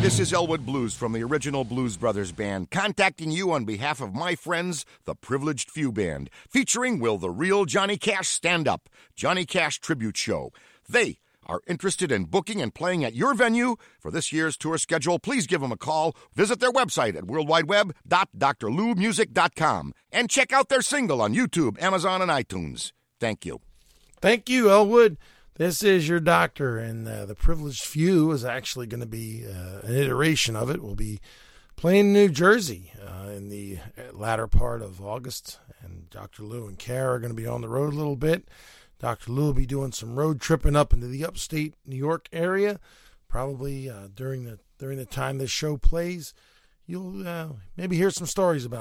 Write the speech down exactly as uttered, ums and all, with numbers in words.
this is Elwood Blues from the original Blues Brothers Band, contacting you on behalf of my friends, the Privileged Few Band, featuring Will the Real Johnny Cash Stand Up, Johnny Cash Tribute Show. They are interested in booking and playing at your venue. For this year's tour schedule, please give them a call. Visit their website at world wide web dot d r lou music dot com and check out their single on YouTube, Amazon, and iTunes. Thank you. Thank you, Elwood. This is your doctor, and uh, the Privileged Few is actually going to be uh, an iteration of it. We'll be playing in New Jersey uh, in the latter part of August, and Doctor Lou and Kara are going to be on the road a little bit. Doctor Lou will be doing some road tripping up into the upstate New York area, probably uh, during the during the time this show plays. You'll uh, maybe hear some stories about